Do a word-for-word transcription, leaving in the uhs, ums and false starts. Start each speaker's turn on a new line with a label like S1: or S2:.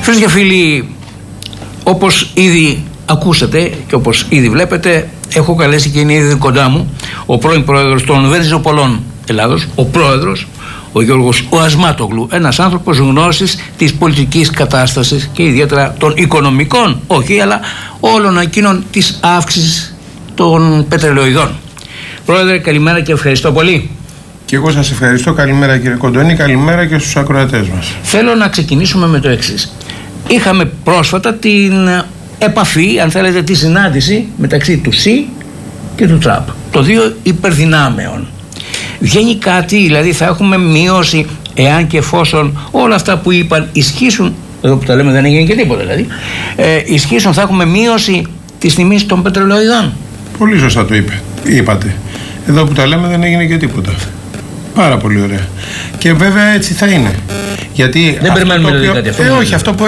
S1: Φίλοι και φίλοι, όπως ήδη ακούσατε και όπως ήδη βλέπετε, έχω καλέσει και είναι ήδη κοντά μου ο πρώην πρόεδρος των Βενιζοπολών Ελλάδος, ο πρόεδρος, ο Γιώργος ο Ασμάτογλου, ένας άνθρωπος γνώσης της πολιτικής κατάστασης και ιδιαίτερα των οικονομικών, όχι, αλλά όλων εκείνων της αύξησης των πετρελαιοειδών. Πρόεδρε, καλημέρα και ευχαριστώ πολύ.
S2: Και εγώ σας ευχαριστώ. Καλημέρα κύριε Κοντώνη, καλημέρα και στους ακροατές μας.
S1: Θέλω να ξεκινήσουμε με το εξής. Είχαμε πρόσφατα την επαφή, αν θέλετε, τη συνάντηση μεταξύ του ΣΥ και του Τραμπ, το δύο υπερδυνάμεων. Βγαίνει κάτι, δηλαδή θα έχουμε μείωση, εάν και εφόσον όλα αυτά που είπαν ισχύσουν, εδώ που τα λέμε δεν έγινε και τίποτα δηλαδή, ε, ισχύσουν, θα έχουμε μείωση της τιμής των πετρελαιοειδών.
S2: Πολύ σωστά το είπε, είπατε. Εδώ που τα λέμε δεν έγινε και τίποτα. Πάρα πολύ ωραία. Και βέβαια έτσι θα είναι. Γιατί
S1: δεν περιμένουμε δηλαδή κάτι αυτό.
S2: Ε, όχι, αυτό που